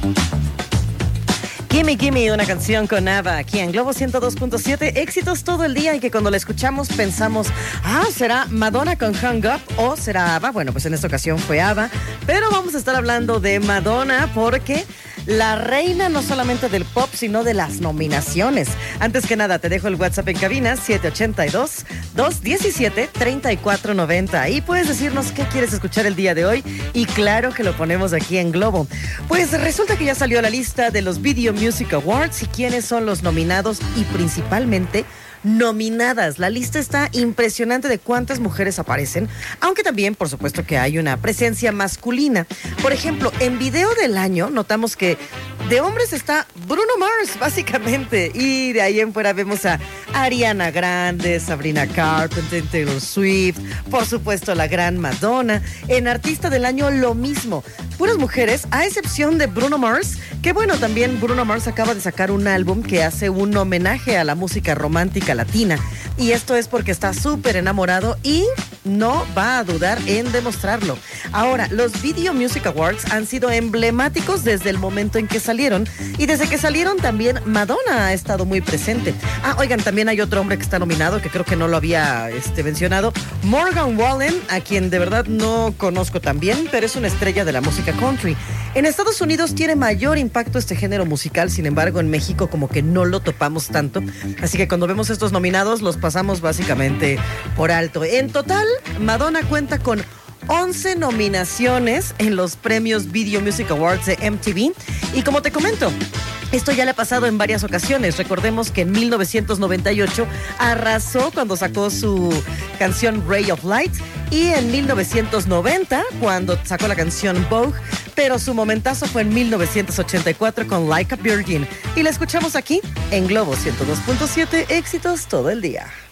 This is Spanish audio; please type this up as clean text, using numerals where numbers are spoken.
Gimme Gimme, una canción con ABBA aquí en Globo 102.7, éxitos todo el día y que cuando la escuchamos pensamos, ¿será Madonna con Hung Up o será ABBA? Bueno, pues en esta ocasión fue ABBA, pero vamos a estar hablando de Madonna porque la reina no solamente del pop, sino de las nominaciones. Antes que nada, te dejo el WhatsApp en cabina, 782-217-3490. Ahí puedes decirnos qué quieres escuchar el día de hoy y claro que lo ponemos aquí en Globo. Pues resulta que ya salió la lista de los Video Music Awards y quiénes son los nominados y principalmente nominadas. La lista está impresionante de cuántas mujeres aparecen, aunque también, por supuesto, que hay una presencia masculina. Por ejemplo, en video del año notamos que de hombres está Bruno Mars, básicamente, y de ahí en fuera vemos a Ariana Grande, Sabrina Carpenter, Taylor Swift, por supuesto la gran Madonna. En artista del año lo mismo, puras mujeres, a excepción de Bruno Mars, que bueno, también Bruno Mars acaba de sacar un álbum que hace un homenaje a la música romántica latina, y esto es porque está súper enamorado y no va a dudar en demostrarlo. Ahora, los Video Music Awards han sido emblemáticos desde el momento en que salieron, y desde que salieron también Madonna ha estado muy presente. Oigan, también hay otro hombre que está nominado, que creo que no lo había mencionado, Morgan Wallen, a quien de verdad no conozco tan bien, pero es una estrella de la música country. En Estados Unidos tiene mayor impacto este género musical, sin embargo en México como que no lo topamos tanto, así que cuando vemos estos nominados los pasamos básicamente por alto. En total, Madonna cuenta con 11 nominaciones en los premios Video Music Awards de MTV, y como te comento, esto ya le ha pasado en varias ocasiones. Recordemos que en 1998 arrasó cuando sacó su canción Ray of Light, y en 1990 cuando sacó la canción Vogue, pero su momentazo fue en 1984 con Like a Virgin, y la escuchamos aquí en Globo 102.7, éxitos todo el día.